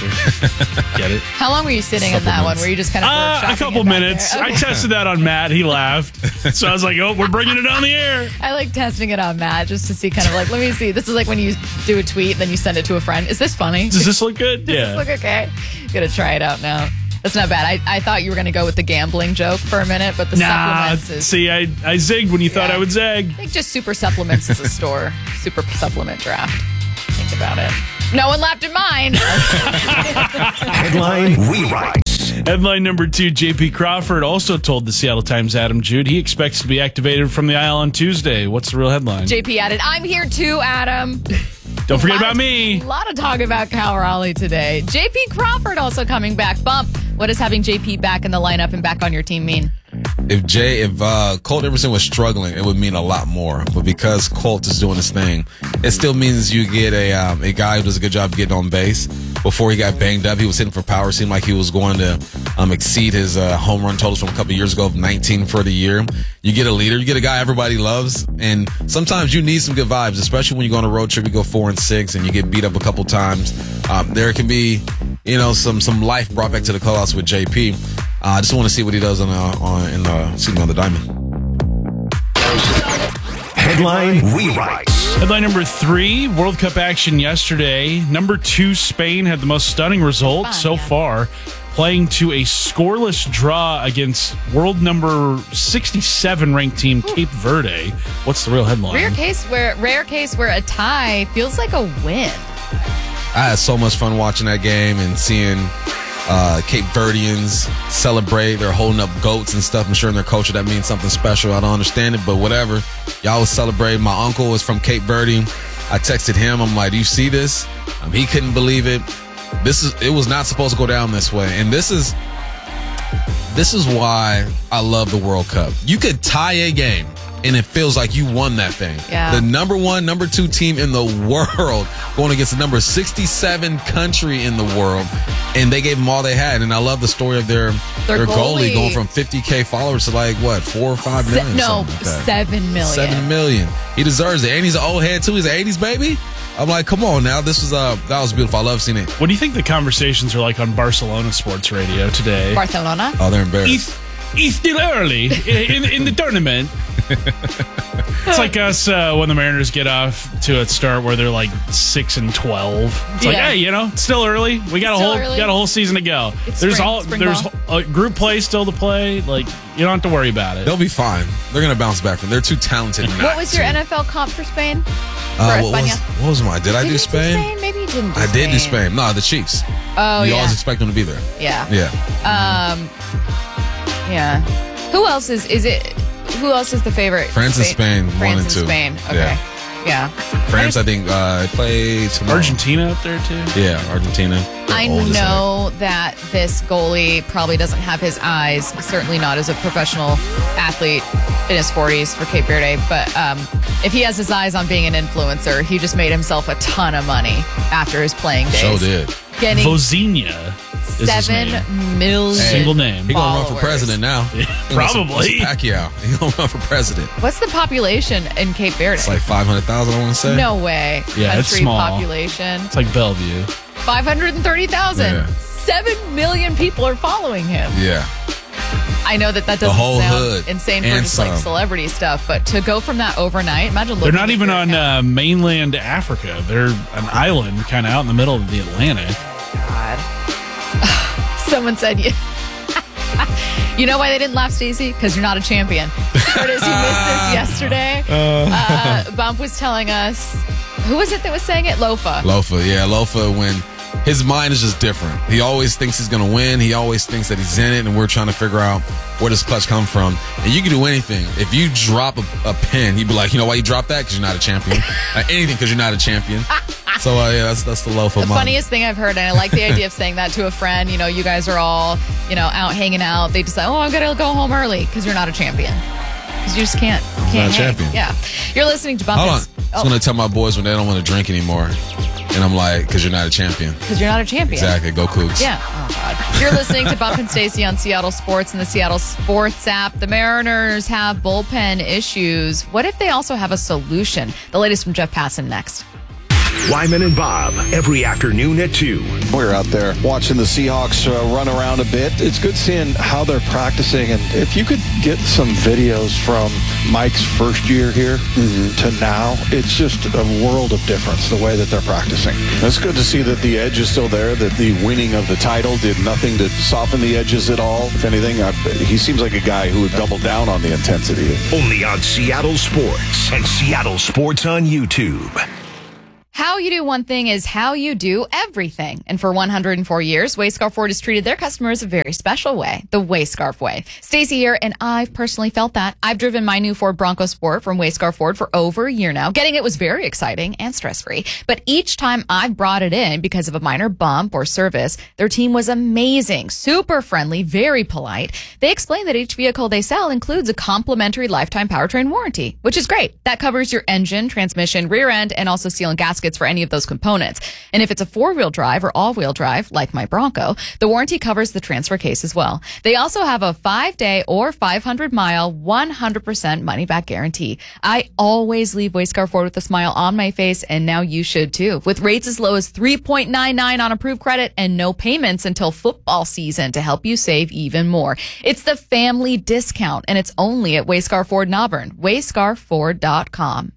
Get it? How long were you sitting in that one? Were you just kind of Uh, workshopping a couple it back minutes. there? I Okay. tested that on Matt. He laughed. So I was like, oh, we're bringing it on the air. I like testing it on Matt just to see kind of like, let me see. This is like when you do a tweet, then you send it to a friend. Is this funny? Does this look good? Does Yeah. this look okay? Gonna try it out now. That's not bad. I, I thought you were gonna go with the gambling joke for a minute, but the Nah, supplements is see, I, I zigged when you thought Yeah. I would zag. I think just super supplements is a store. Super supplement draft. Think about it. No one laughed at mine. Headline rewrites. Headline number two, J P Crawford also told the Seattle Times Adam Jude he expects to be activated from the aisle on Tuesday. What's the real headline? J P added, I'm here too, Adam. Don't forget Lot about of- me. A lot of talk about Cal Raleigh today. J P Crawford also coming back. Bump, what does having J P back in the lineup and back on your team mean? If Jay, if uh, Colt Emerson was struggling, it would mean a lot more. But because Colt is doing his thing, it still means you get a um, a guy who does a good job getting on base. Before he got banged up, he was hitting for power. Seemed like he was going to um, exceed his uh, home run totals from a couple of years ago of nineteen for the year. You get a leader. You get a guy everybody loves. And sometimes you need some good vibes, especially when you go on a road trip, you go four and six and you get beat up a couple times. Um, there can be, you know, some some life brought back to the clubhouse with J P. Uh, I just want to see what he does on, uh, on in the excuse me, on the diamond. Headline rewrites. Headline number three, World Cup action yesterday. Number two, Spain had the most stunning result so far, playing to a scoreless draw against world number sixty-seven ranked team Cape Verde. What's the real headline? Rare case where rare case where a tie feels like a win. I had so much fun watching that game and seeing uh, Cape Verdeans celebrate. They're holding up goats and stuff. I'm sure in their culture that means something special. I don't understand it, but whatever. Y'all was celebrating. My uncle was from Cape Verde. I texted him. I'm like, do you see this? Um, he couldn't believe it. This is. It was not supposed to go down this way. And this is this is why I love the World Cup. You could tie a game, and it feels like you won that thing. Yeah. The number one, number two team in the world going against the number sixty-seven country in the world, and they gave them all they had. And I love the story of their Their their goalie, goalie. going from fifty K followers to like, what, four or five million? Se- no, something like that. seven million. Seven million. He deserves it. And he's an old head, too. He's an eighties baby. I'm like, come on now. This was uh, that was beautiful. I love seeing it. What do you think the conversations are like on Barcelona sports radio today? Barcelona? Oh, they're embarrassed. He's, he's still early in, in the tournament. It's like us uh, when the Mariners get off to a start where they're like six and twelve. It's like, Yeah. hey, you know, it's still early. We got a Still whole early. got a whole season to go. It's there's spring- all spring there's ball. a group play still to play. Like, you don't have to worry about it. They'll be fine. They're going to bounce back from. They're too talented. What not was your to. N F L comp for Spain? Uh, For what, was, España? what was mine? Did I Did do you Spain? Spain? Maybe you didn't do I did do Spain. Spain. No, the Chiefs. Oh, you yeah. always expect them to be there. Yeah. Yeah. Um. Yeah. Who else is is it? Who else is the favorite? France and Spain, one France and and two. Spain. Okay. Yeah. Yeah. France, I think, uh, play tomorrow. Argentina up there too. Yeah, Argentina. They're I old as heck. know that this goalie probably doesn't have his eyes, certainly not as a professional athlete in his forties for Cape Verde, but um, if he has his eyes on being an influencer, he just made himself a ton of money after his playing days. So did. Getting Vozinha is his seven name. million Single name. He gonna run for followers. president now. He gonna Probably. some- some Pacquiao. He gonna run for president. What's the population in Cape Verde? It's like five hundred thousand. I want to say. No way. Yeah, it's Country small. population. It's like Bellevue. five hundred thirty thousand. Yeah. seven million people are following him. Yeah. I know that that The doesn't whole sound hood insane for and just like some. celebrity stuff, but to go from that overnight, imagine looking They're not at even your on account. uh, mainland Africa. They're an island kind of out in the middle of the Atlantic. God. Someone said you. You know why they didn't laugh, Stacey? Because you're not a champion. Curtis, you missed this yesterday. Uh, Bump was telling us. Who was it that was saying it? Lofa. Lofa, yeah, Lofa, when his mind is just different. He always thinks he's going to win. He always thinks that he's in it, and we're trying to figure out where does clutch come from. And you can do anything. If you drop a, a pin, he'd be like, you know why you dropped that? Because you're not a champion. uh, anything because you're not a champion. So, uh, yeah, that's that's the Lofa The mind. funniest thing I've heard, and I like the idea of saying that to a friend. You know, you guys are all, you know, out hanging out. They decide, oh, I'm going to go home early because you're not a champion. Because you just can't, can't Not a hang. champion. Yeah. You're listening to Bump. Hold on. It's- I was Oh, going to tell my boys when they don't want to drink anymore. And I'm like, because you're not a champion. because you're not a champion. Exactly. Go Cougs. Yeah. Oh, God. You're listening to Bump and Stacey on Seattle Sports and the Seattle Sports app. The Mariners have bullpen issues. What if they also have a solution? The latest from Jeff Passan next. Wyman and Bob, every afternoon at two. We're out there watching the Seahawks uh, run around a bit. It's good seeing how they're practicing. And if you could get some videos from Mike's first year here mm-hmm. to now, it's just a world of difference, the way that they're practicing. It's good to see that the edge is still there, that the winning of the title did nothing to soften the edges at all. If anything, I, he seems like a guy who would double down on the intensity. Only on Seattle Sports and Seattle Sports on YouTube. How How you do one thing is how you do everything. And for one hundred four years, Wayscarf Ford has treated their customers a very special way, the Wayscarf way. Stacey here, and I've personally felt that. I've driven my new Ford Bronco Sport from Wayscarf Ford for over a year now. Getting it was very exciting and stress-free. But each time I've brought it in because of a minor bump or service, their team was amazing, super friendly, very polite. They explained that each vehicle they sell includes a complimentary lifetime powertrain warranty, which is great. That covers your engine, transmission, rear end, and also seal and gaskets for any of those components. And if it's a four-wheel drive or all-wheel drive, like my Bronco, the warranty covers the transfer case as well. They also have a five-day or five hundred mile, one hundred percent money-back guarantee. I always leave Wayscarf Ford with a smile on my face, and now you should too. With rates as low as three point nine nine on approved credit and no payments until football season to help you save even more. It's the family discount, and it's only at Wayscarf Ford in Auburn. wayscarf ford dot com.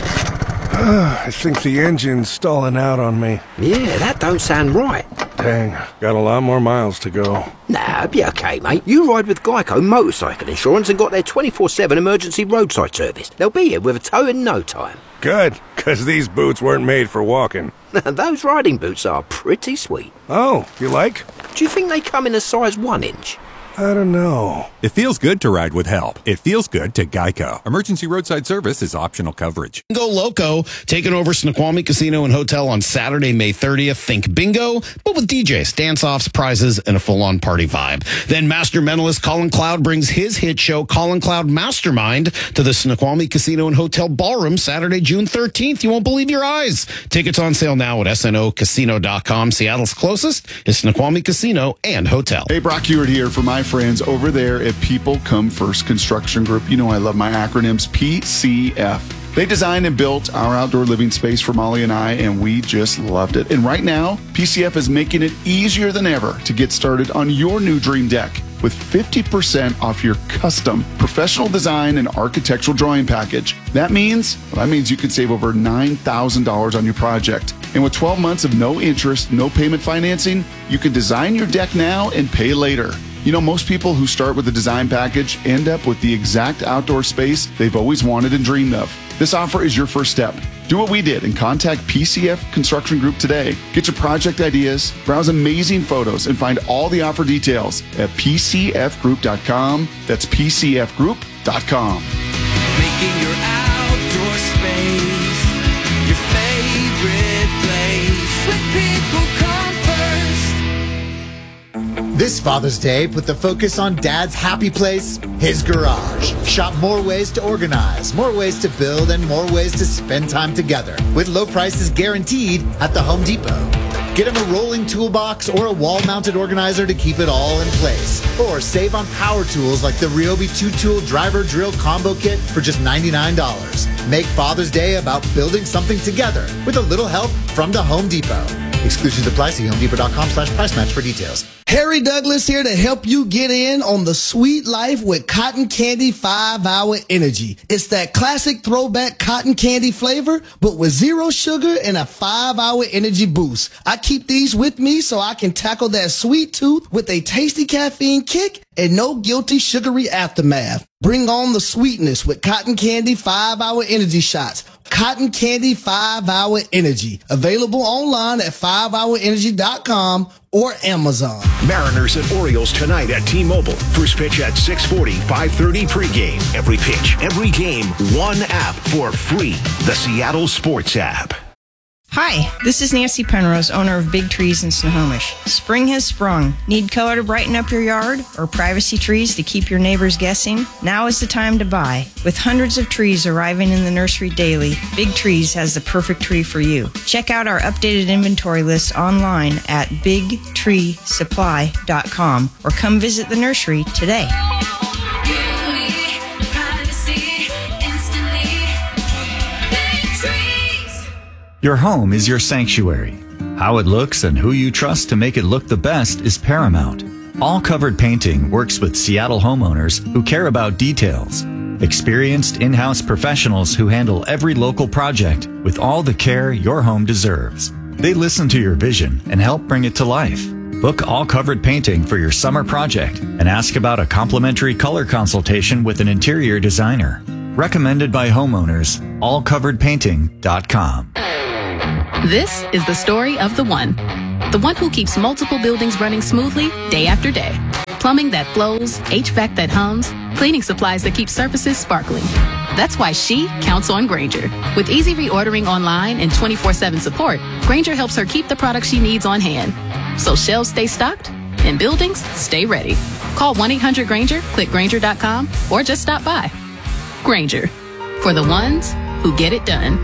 I think the engine's stalling out on me. Yeah, that don't sound right. Dang, got a lot more miles to go. Nah, be okay, mate. You ride with Geico Motorcycle Insurance and got their twenty-four seven emergency roadside service. They'll be here with a tow in no time. Good, because these boots weren't made for walking. Those riding boots are pretty sweet. Oh, you like? Do you think they come in a size one inch? I don't know. It feels good to ride with help. It feels good to Geico. Emergency roadside service is optional coverage. Bingo Loco taking over Snoqualmie Casino and Hotel on Saturday, May thirtieth. Think bingo, but with D Js, dance-offs, prizes, and a full-on party vibe. Then master mentalist Colin Cloud brings his hit show, Colin Cloud Mastermind, to the Snoqualmie Casino and Hotel Ballroom Saturday, June thirteenth. You won't believe your eyes. Tickets on sale now at S N O casino dot com. Seattle's closest is Snoqualmie Casino and Hotel. Hey, Brock Hewitt here for my friends over there at People Come First Construction Group. You know I love my acronyms, P C F. They designed and built our outdoor living space for Molly and I, and we just loved it. And right now, P C F is making it easier than ever to get started on your new dream deck with fifty percent off your custom professional design and architectural drawing package. That means, well, that means you can save over nine thousand dollars on your project. And with twelve months of no interest, no payment financing, you can design your deck now and pay later. You know, most people who start with a design package end up with the exact outdoor space they've always wanted and dreamed of. This offer is your first step. Do what we did and contact P C F Construction Group today. Get your project ideas, browse amazing photos, and find all the offer details at P C F group dot com. That's P C F group dot com. Making your outdoor space your favorite place. With People Come First. This Father's Day, put the focus on Dad's happy place, his garage. Shop more ways to organize, more ways to build, and more ways to spend time together. With low prices guaranteed at the Home Depot. Get him a rolling toolbox or a wall-mounted organizer to keep it all in place. Or save on power tools like the Ryobi two-tool driver drill combo kit for just ninety-nine dollars. Make Father's Day about building something together with a little help from the Home Depot. Exclusions apply. See home depot dot com slash price match for details. Harry Douglas here to help you get in on the sweet life with Cotton Candy five hour Energy. It's that classic throwback cotton candy flavor, but with zero sugar and a five hour energy boost. I keep these with me so I can tackle that sweet tooth with a tasty caffeine kick and no guilty sugary aftermath. Bring on the sweetness with Cotton Candy five hour Energy shots. Cotton Candy five hour Energy. Available online at five hour energy dot com or Amazon. Mariners and Orioles tonight at T-Mobile. First pitch at six forty, five thirty pregame. Every pitch, every game, one app for free. The Seattle Sports app. Hi, this is Nancy Penrose, owner of Big Trees in Snohomish. Spring has sprung. Need color to brighten up your yard or privacy trees to keep your neighbors guessing? Now is the time to buy. With hundreds of trees arriving in the nursery daily, Big Trees has the perfect tree for you. Check out our updated inventory list online at big tree supply dot com or come visit the nursery today. Your home is your sanctuary. How it looks and who you trust to make it look the best is paramount. All Covered Painting works with Seattle homeowners who care about details. Experienced in-house professionals who handle every local project with all the care your home deserves. They listen to your vision and help bring it to life. Book All Covered Painting for your summer project and ask about a complimentary color consultation with an interior designer. Recommended by homeowners, all covered painting dot com. This is the story of the one. The one who keeps multiple buildings running smoothly day after day. Plumbing that flows, H V A C that hums, cleaning supplies that keep surfaces sparkling. That's why she counts on Grainger. With easy reordering online and twenty-four seven support, Grainger helps her keep the products she needs on hand. So shelves stay stocked and buildings stay ready. Call one eight hundred Grainger, click Grainger dot com, or just stop by. Grainger, for the ones who get it done.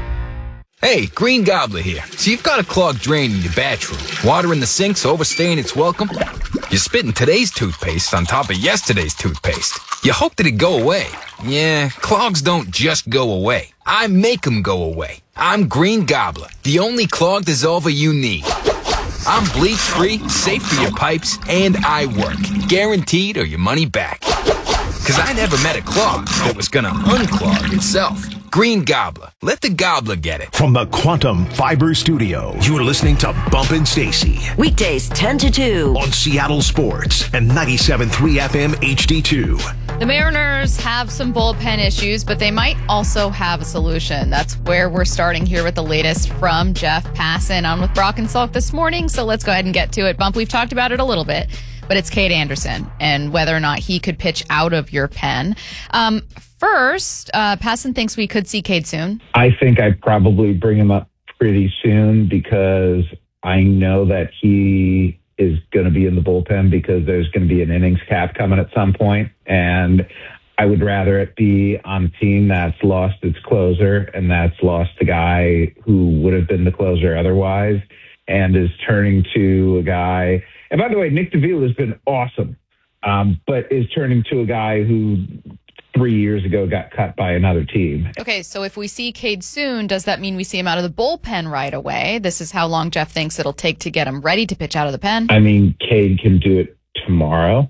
Hey, Green Gobbler here. So you've got a clogged drain in your bathroom. Water in the sink's overstaying its welcome. You're spitting today's toothpaste on top of yesterday's toothpaste. You hope that it go away. Yeah, clogs don't just go away. I make them go away. I'm Green Gobbler, the only clog dissolver you need. I'm bleach-free, safe for your pipes, and I work. Guaranteed or your money back. Because I never met a clog that was gonna unclog itself. Green Gobbler. Let the gobbler get it. From the Quantum Fiber Studio, you're listening to Bumpin' Stacy. Weekdays ten to two. On Seattle Sports and ninety-seven point three F M H D two. The Mariners have some bullpen issues, but they might also have a solution. That's where we're starting here with the latest from Jeff Passan. I'm with Brock and Salk this morning, so let's go ahead and get to it. Bump, we've talked about it a little bit, but it's Cade Anderson and whether or not he could pitch out of your pen. Um, first, uh, Passan thinks we could see Cade soon. I think I'd probably bring him up pretty soon because I know that he is going to be in the bullpen because there's going to be an innings cap coming at some point, and I would rather it be on a team that's lost its closer and that's lost the guy who would have been the closer otherwise and is turning to a guy. And by the way, Nick DeVille has been awesome, um, but is turning to a guy who three years ago got cut by another team. Okay, so if we see Cade soon, does that mean we see him out of the bullpen right away? This is how long Jeff thinks it'll take to get him ready to pitch out of the pen. I mean, Cade can do it tomorrow.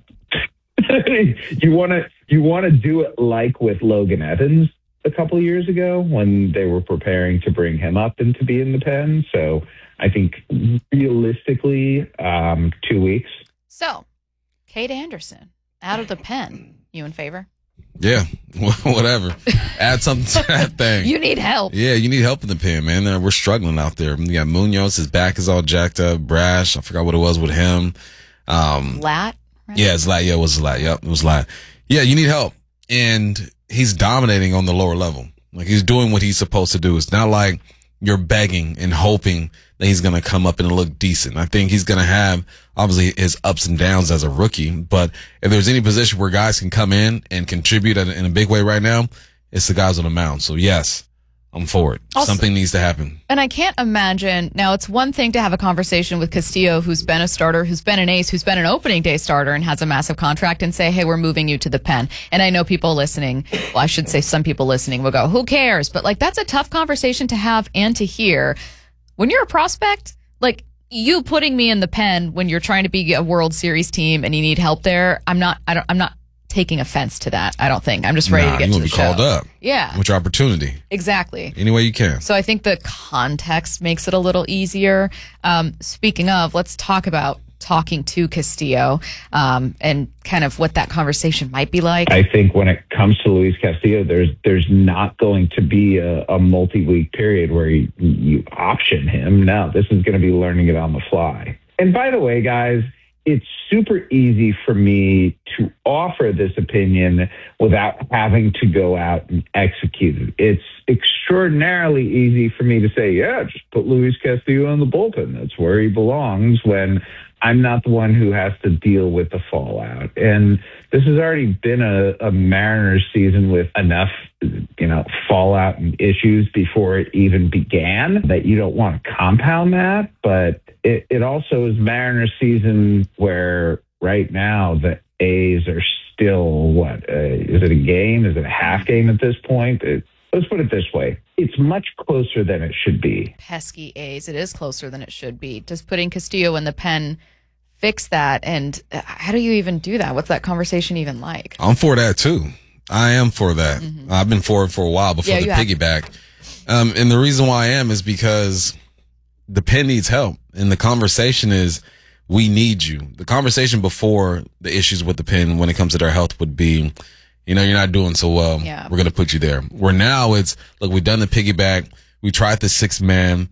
you want to you want to do it like with Logan Evans a couple of years ago when they were preparing to bring him up and to be in the pen. So I think realistically, um, two weeks. So, Cade Anderson out of the pen. You in favor? Yeah, whatever. Add something to that thing. You need help. Yeah, you need help in the pen, man. Uh, we're struggling out there. You got Munoz, his back is all jacked up. Brash, I forgot what it was with him. Um, Lat? Right? Yeah, it's Lat. Yeah, it was Lat. Yep, it was Lat. Yeah, you need help. And he's dominating on the lower level. Like, he's doing what he's supposed to do. It's not like you're begging and hoping that he's going to come up and look decent. I think he's going to have, obviously, his ups and downs as a rookie. But if there's any position where guys can come in and contribute in a big way right now, it's the guys on the mound. So, yes, I'm for it. Also, something needs to happen. And I can't imagine, now it's one thing to have a conversation with Castillo, who's been a starter, who's been an ace, who's been an opening day starter and has a massive contract, and say, hey, we're moving you to the pen. And I know people listening, well, I should say some people listening will go, who cares? But like, that's a tough conversation to have and to hear. When you're a prospect, like you putting me in the pen when you're trying to be a World Series team and you need help there, I'm not, I don't, I'm not taking offense to that. I don't think. I'm just ready nah, to get you to want the to be show. called up. Yeah. What's your opportunity? Exactly. Any way you can. So I think the context makes it a little easier. Um, speaking of, let's talk about talking to Castillo um, and kind of what that conversation might be like. I think when it comes to Luis Castillo, there's there's not going to be a, a multi-week period where you, you option him. No, this is going to be learning it on the fly. And by the way, guys, it's super easy for me to offer this opinion without having to go out and execute it. It's extraordinarily easy for me to say, yeah, just put Luis Castillo in the bullpen. That's where he belongs, when I'm not the one who has to deal with the fallout. And this has already been a, a Mariners season with enough, you know, fallout and issues before it even began that you don't want to compound that. But it, it also is Mariners season where right now the A's are still, what, uh, is it a game? Is it a half game at this point? It, let's put it this way. It's much closer than it should be. Pesky A's. It is closer than it should be. Does putting Castillo in the pen fix that? And how do you even do that? What's that conversation even like? I'm for that too. I am for that. Mm-hmm. I've been for it for a while before yeah, the piggyback. Um, and the reason why I am is because the pen needs help. And the conversation is, we need you. The conversation before the issues with the pen when it comes to their health would be, you know, you're not doing so well. Yeah. We're going to put you there. Where now it's, look, we've done the piggyback. We tried the six man.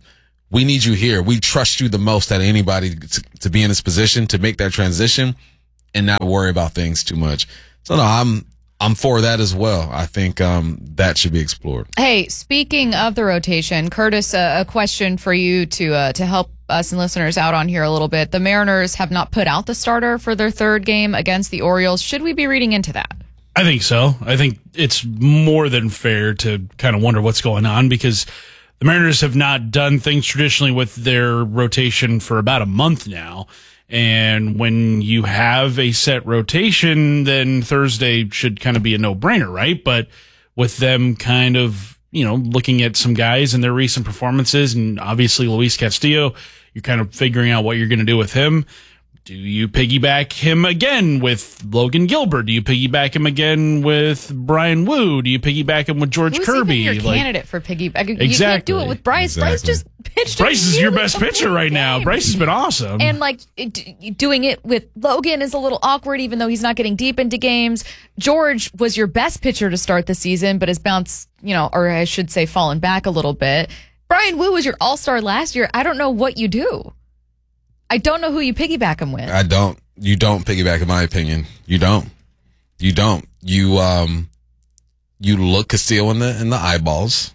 we need you here. We trust you the most out of anybody to, to be in this position, to make that transition and not worry about things too much. So no, I'm, I'm for that as well. I think um, that should be explored. Hey, speaking of the rotation, Curtis, uh, a question for you to uh, to help us and listeners out on here a little bit. The Mariners have not put out the starter for their third game against the Orioles. Should we be reading into that? I think so. I think it's more than fair to kind of wonder what's going on because the Mariners have not done things traditionally with their rotation for about a month now. And when you have a set rotation, then Thursday should kind of be a no-brainer, right? But with them kind of, you know, looking at some guys and their recent performances, and obviously Luis Castillo, you're kind of figuring out what you're going to do with him. Do you piggyback him again with Logan Gilbert? Do you piggyback him again with Brian Wu? Do you piggyback him with George Who's Kirby? Even your like, candidate for piggyback? You exactly. can't do it with Bryce. Exactly. Bryce just pitched. Bryce is your really best pitcher right now. game. Bryce has been awesome. And like it, doing it with Logan is a little awkward, even though he's not getting deep into games. George was your best pitcher to start the season, but has bounced, you know, or I should say, fallen back a little bit. Brian Wu was your all-star last year. I don't know what you do. I don't know who you piggyback him with. I don't. You don't piggyback, in my opinion. You don't. You don't. You um, you look Castillo in the in the eyeballs,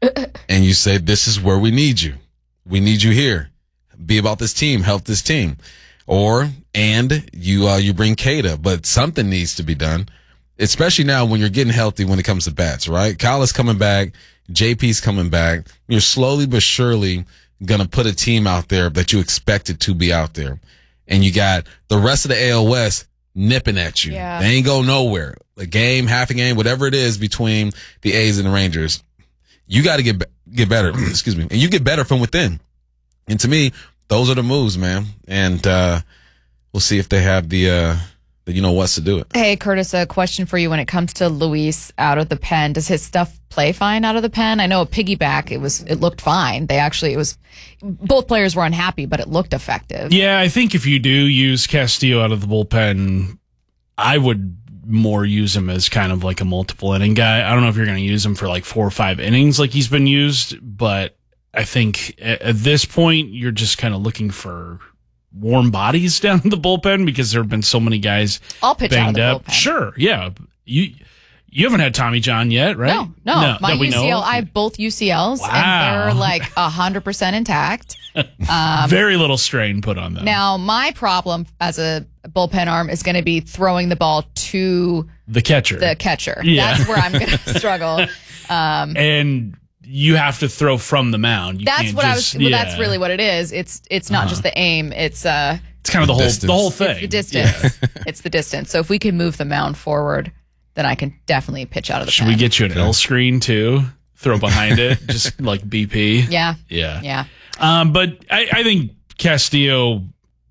and you say, "This is where we need you. We need you here. Be about this team. Help this team." Or and you uh, you bring Keita, but something needs to be done, especially now when you're getting healthy when it comes to bats. Right? Kyle is coming back. J P's coming back. You're slowly but surely gonna put a team out there that you expected to be out there. And you got the rest of the A L West nipping at you. Yeah. They ain't go nowhere. A game, half a game, whatever it is between the A's and the Rangers. You got to get get better. Excuse me. And you get better from within. And to me, those are the moves, man. And uh, we'll see if they have the, uh, the you know what's to do it. Hey, Curtis, a question for you when it comes to Luis out of the pen. Does his stuff play fine out of the pen? I know a piggyback, it was it looked fine. They actually, it was, both players were unhappy, but it looked effective. Yeah, I think if you do use Castillo out of the bullpen, I would more use him as kind of like a multiple inning guy. I don't know if you're going to use him for like four or five innings like he's been used, but I think at, at this point, you're just kind of looking for warm bodies down in the bullpen because there have been so many guys I'll pitch banged out of the up. bullpen. Sure, yeah. You you haven't had Tommy John yet, right? No, no. My that we U C L, know. I have both U C Ls, Wow. and they're like one hundred percent intact. Um, Very little strain put on them. Now, my problem as a bullpen arm is going to be throwing the ball to The catcher. the catcher. Yeah. That's where I'm going to struggle. Um, and you have to throw from the mound. You that's can't what just, I was. Well, yeah. that's really what it is. It's it's not Uh-huh. just the aim. It's uh. It's kind of the, The whole distance. the whole thing. It's the distance. It's the distance. So if we can move the mound forward, then I can definitely pitch out of the Should pen. we get you an L screen too? Throw behind it, just like B P. Yeah. Yeah. Yeah. Um, but I, I think Castillo,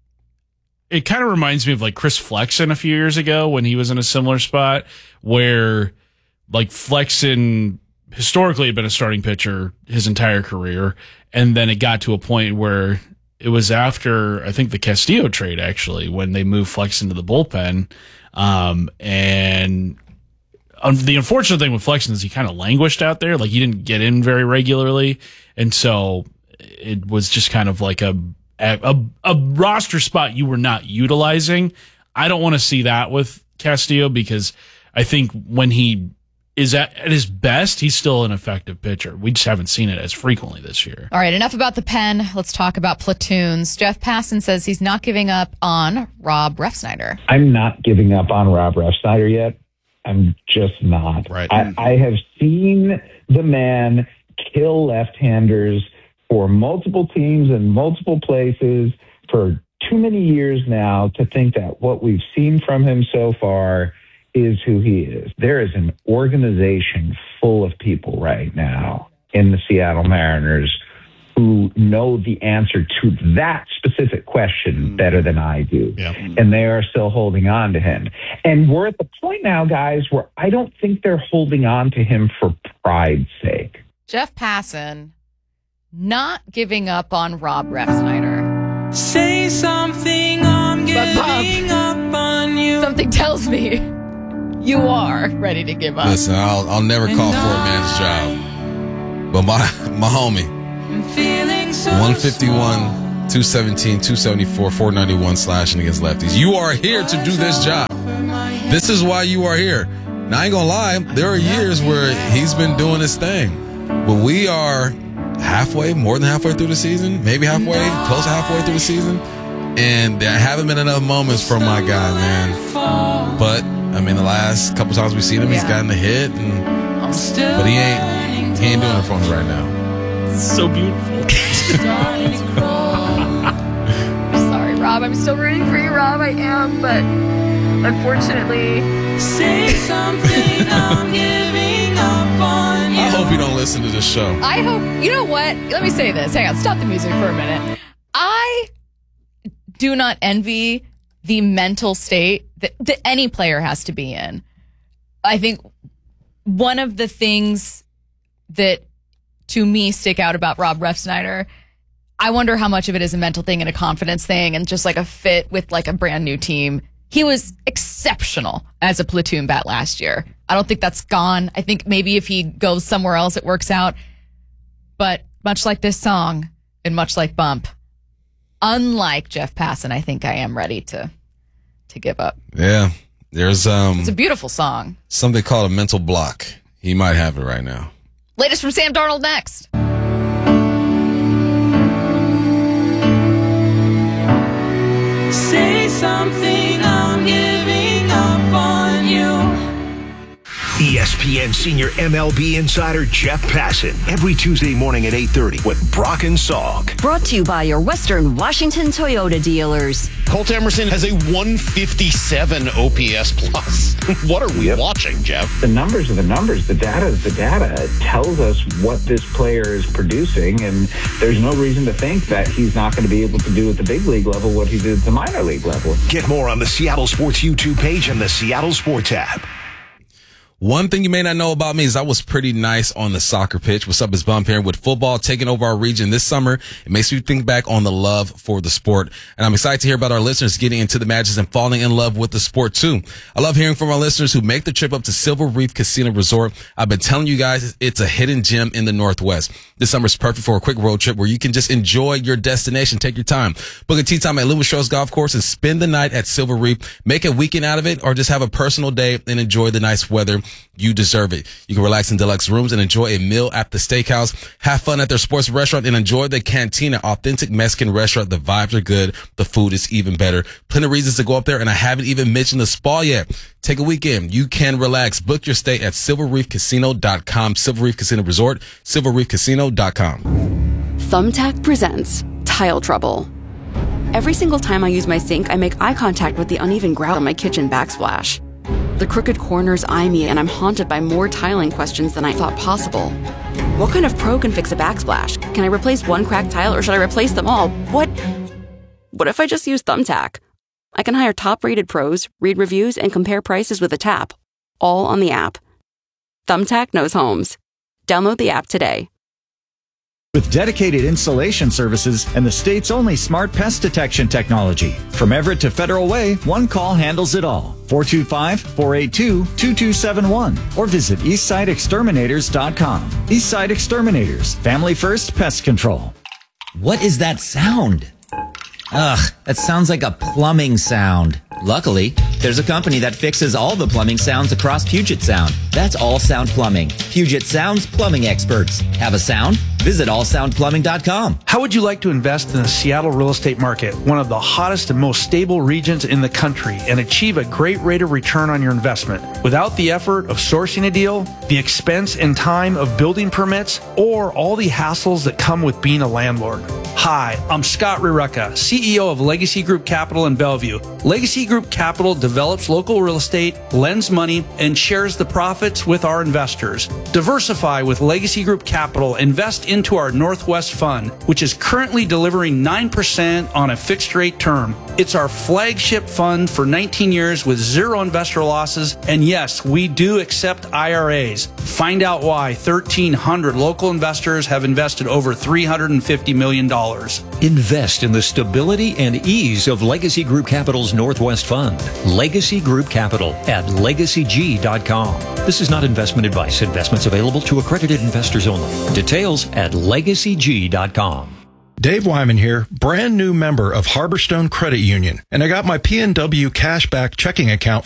it kind of reminds me of like Chris Flexen a few years ago when he was in a similar spot where like Flexen historically had been a starting pitcher his entire career. And then it got to a point where it was after, I think, the Castillo trade, actually, when they moved Flex into the bullpen. Um, and um, the unfortunate thing with Flexen is he kind of languished out there. Like, he didn't get in very regularly. And so it was just kind of like a, a, a roster spot you were not utilizing. I don't want to see that with Castillo because I think when he is at, at his best, he's still an effective pitcher. We just haven't seen it as frequently this year. All right, enough about the pen. Let's talk about platoons. Jeff Passan says he's not giving up on Rob Refsnyder. I'm not giving up on Rob Refsnyder yet. I'm just not. Right. I, I have seen the man kill left-handers for multiple teams and multiple places for too many years now to think that what we've seen from him so far is who he is. There is an organization full of people right now in the Seattle Mariners who know the answer to that specific question better than I do. Yeah. And they are still holding on to him. And we're at the point now, guys, where I don't think they're holding on to him for pride's sake. Jeff Passan not giving up on Rob Refsnyder. Say something, I'm giving up on you. Something tells me you are ready to give up. Listen, I'll I'll never call for a man's job, but my my homie, one fifty-one, two seventeen, two seventy-four, four ninety-one slashing against lefties. You are here to do this job. This is why you are here. Now, I ain't gonna lie, there are years where he's been doing his thing. But we are halfway, more than halfway through the season, maybe halfway, close to halfway through the season. And there haven't been enough moments from my guy, man. But, I mean, the last couple times we've seen him, he's gotten a hit. And, but he ain't, he ain't doing it for us right now. So beautiful. Sorry, Rob. I'm still rooting for you, Rob. I am, but unfortunately... Say something, I'm giving up on you. I hope you don't listen to this show. I hope... You know what? Let me say this. Hang on. Stop the music for a minute. I do not envy the mental state that, that any player has to be in. I think one of the things that, to me, stick out about Rob Refsnyder, I wonder how much of it is a mental thing and a confidence thing and just like a fit with like a brand new team. He was exceptional as a platoon bat last year. I don't think that's gone. I think maybe if he goes somewhere else, it works out. But much like this song and much like Bump, unlike Jeff Passan, I think I am ready to to give up. Yeah. There's um It's a beautiful song. something called a mental block. He might have it right now. Latest from Sam Darnold next. Say something, I'm giving up on you. E S P N senior M L B insider Jeff Passan every Tuesday morning at eight thirty with Brock and Salk. Brought to you by your Western Washington Toyota dealers. Colt Emerson has a one fifty-seven O P S plus. What are we Yep. watching, Jeff? The numbers are the numbers. The data is the data. It tells us what this player is producing, and there's no reason to think that he's not going to be able to do at the big league level what he did at the minor league level. Get more on the Seattle Sports YouTube page and the Seattle Sports app. One thing you may not know about me is I was pretty nice on the soccer pitch. What's up, it's Bump here. With football taking over our region this summer, it makes me think back on the love for the sport. And I'm excited to hear about our listeners getting into the matches and falling in love with the sport too. I love hearing from our listeners who make the trip up to Silver Reef Casino Resort. I've been telling you guys, it's a hidden gem in the Northwest. This summer is perfect for a quick road trip where you can just enjoy your destination. Take your time. Book a tee time at Lewis Strauss Golf Course and spend the night at Silver Reef. Make a weekend out of it or just have a personal day and enjoy the nice weather. You deserve it. You can relax in deluxe rooms and enjoy a meal at the steakhouse. Have fun at their sports restaurant and enjoy the Cantina, authentic Mexican restaurant. The vibes are good. The food is even better. Plenty of reasons to go up there, and I haven't even mentioned the spa yet. Take a weekend. You can relax. Book your stay at silver reef casino dot com. Silver Reef Casino Resort, silver reef casino dot com. Thumbtack presents Tile Trouble. Every single time I use my sink, I make eye contact with the uneven grout on my kitchen backsplash. The crooked corners eye me, and I'm haunted by more tiling questions than I thought possible. What kind of pro can fix a backsplash? Can I replace one cracked tile, or should I replace them all? What? What if I just use Thumbtack? I can hire top-rated pros, read reviews, and compare prices with a tap, all on the app. Thumbtack knows homes. Download the app today. With dedicated installation services and the state's only smart pest detection technology. From Everett to Federal Way, one call handles it all. four two five, four eight two, two two seven one or visit eastside exterminators dot com. Eastside Exterminators, family first pest control. What is that sound? Ugh, that sounds like a plumbing sound. Luckily, there's a company that fixes all the plumbing sounds across Puget Sound. That's All Sound Plumbing. Puget Sound's plumbing experts. Have a sound? Visit all sound plumbing dot com. How would you like to invest in the Seattle real estate market, one of the hottest and most stable regions in the country, and achieve a great rate of return on your investment without the effort of sourcing a deal, the expense and time of building permits, or all the hassles that come with being a landlord? Hi, I'm Scott Rireka, C E O of Legacy Group Capital in Bellevue. Legacy Group Capital develops local real estate, lends money, and shares the profits with our investors. Diversify with Legacy Group Capital. Invest into our Northwest Fund, which is currently delivering nine percent on a fixed rate term. It's our flagship fund for nineteen years with zero investor losses. And yes, we do accept I R As. Find out why thirteen hundred local investors have invested over three hundred fifty million dollars. dollars. Invest in the stability and ease of Legacy Group Capital's Northwest Fund. Legacy Group Capital at legacy g dot com. This is not investment advice. Investments available to accredited investors only. Details at legacy g dot com. Dave Wyman here, brand new member of Harborstone Credit Union, and I got my P N W cashback checking account